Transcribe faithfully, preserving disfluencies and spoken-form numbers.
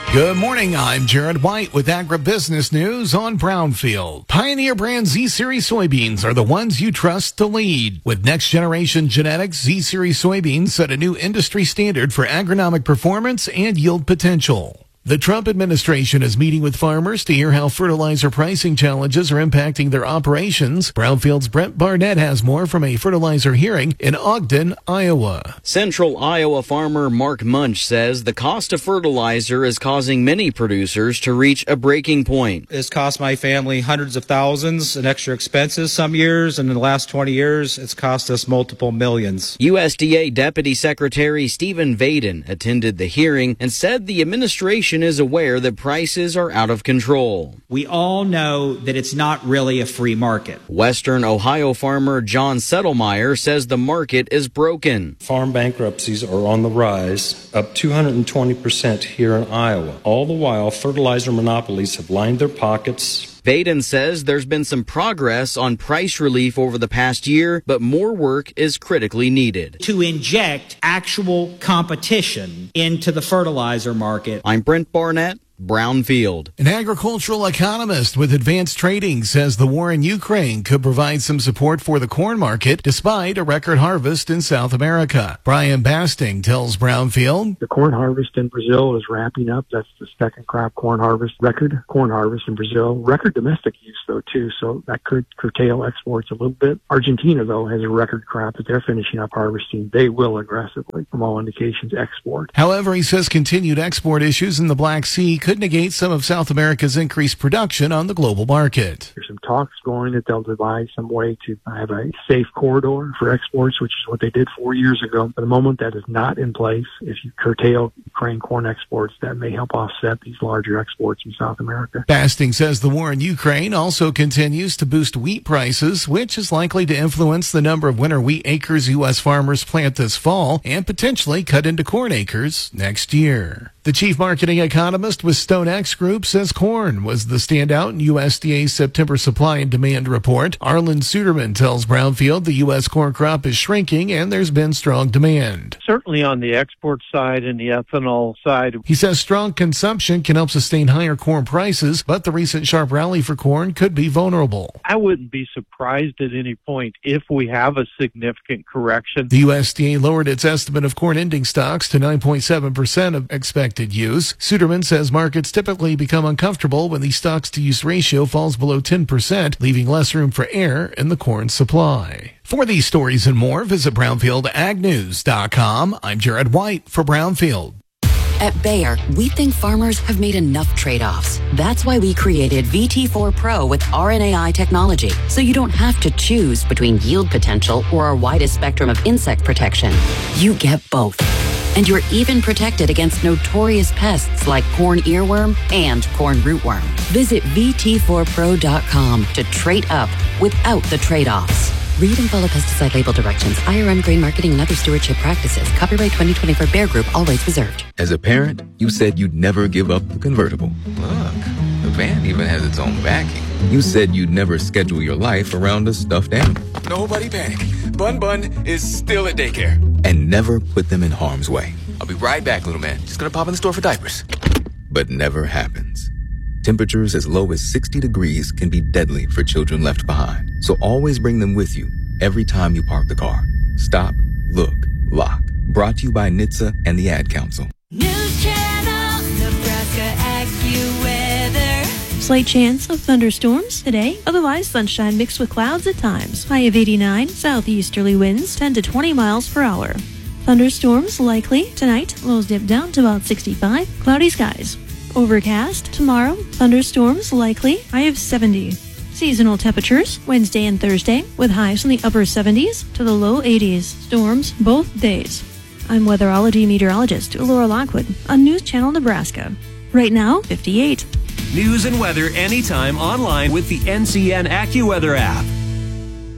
Good morning, I'm Jared White with Agribusiness News on Brownfield. Pioneer brand Z-Series soybeans are the ones you trust to lead. With next-generation genetics, Z-Series soybeans set a new industry standard for agronomic performance and yield potential. The Trump administration is meeting with farmers to hear how fertilizer pricing challenges are impacting their operations. Brownfield's Brent Barnett has more from a fertilizer hearing in Ogden, Iowa. Central Iowa farmer Mark Munch says the cost of fertilizer is causing many producers to reach a breaking point. It's cost my family hundreds of thousands in extra expenses some years, and in the last twenty years, it's cost us multiple millions. U S D A Deputy Secretary Stephen Vaden attended the hearing and said the administration is aware that prices are out of control. We all know that it's not really a free market. Western Ohio farmer John Settlemeyer says the market is broken. Farm bankruptcies are on the rise, up two hundred twenty percent here in Iowa. All the while, fertilizer monopolies have lined their pockets. Vaden says there's been some progress on price relief over the past year, but more work is critically needed. To inject actual competition into the fertilizer market. I'm Brent Barnett, Brownfield. An agricultural economist with Advanced Trading says the war in Ukraine could provide some support for the corn market despite a record harvest in South America. Brian Basting tells Brownfield. The corn harvest in Brazil is wrapping up. That's the second crop corn harvest, record corn harvest in Brazil. Record domestic use, though, too, so that could curtail exports a little bit. Argentina, though, has a record crop that they're finishing up harvesting. They will aggressively, from all indications, export. However, he says continued export issues in the Black Sea could negate some of South America's increased production on the global market. There's some talks going that they'll devise some way to have a safe corridor for exports, which is what they did four years ago. At the moment, that is not in place. If you curtail Ukraine corn exports, that may help offset these larger exports from South America. Basting says the war in Ukraine also continues to boost wheat prices, which is likely to influence the number of winter wheat acres U S farmers plant this fall and potentially cut into corn acres next year. The chief marketing economist with StoneX Group says corn was the standout in U S D A's September supply and demand report. Arlen Suderman tells Brownfield the U S corn crop is shrinking and there's been strong demand. Certainly on the export side and the ethanol side. He says strong consumption can help sustain higher corn prices, but the recent sharp rally for corn could be vulnerable. I wouldn't be surprised at any point if we have a significant correction. The U S D A lowered its estimate of corn ending stocks to nine point seven percent of expected use. Suderman says markets typically become uncomfortable when the stocks-to-use ratio falls below ten percent, leaving less room for error in the corn supply. For these stories and more, visit brownfield ag news dot com. I'm Jared White for Brownfield. At Bayer, we think farmers have made enough trade-offs. That's why we created V T four Pro with R N A I technology, so you don't have to choose between yield potential or our widest spectrum of insect protection. You get both. And you're even protected against notorious pests like corn earworm and corn rootworm. Visit V T four pro dot com to trade up without the trade-offs. Read and follow pesticide label directions, I R M grain marketing and other stewardship practices. Copyright twenty twenty-four Bayer Group, all rights reserved. As a parent, you said you'd never give up the convertible. Look, the van even has its own backing. You said you'd never schedule your life around a stuffed animal. Nobody panic. Bun Bun is still at daycare. And never put them in harm's way. I'll be right back, little man. Just gonna pop in the store for diapers. But never happens. Temperatures as low as sixty degrees can be deadly for children left behind. So always bring them with you every time you park the car. Stop, look, lock. Brought to you by N H T S A and the Ad Council. News Channel, Nebraska AccuWeather. Slight chance of thunderstorms today, otherwise sunshine mixed with clouds at times. High of eighty-nine, southeasterly winds ten to twenty miles per hour. Thunderstorms likely tonight, lows dip down to about sixty-five, cloudy skies. Overcast tomorrow, thunderstorms likely, high of seventy. Seasonal temperatures Wednesday and Thursday with highs in the upper seventies to the low eighties. Storms both days. I'm weatherology meteorologist Laura Lockwood on News Channel Nebraska. Right now, fifty-eight. News and weather anytime online with the N C N AccuWeather app.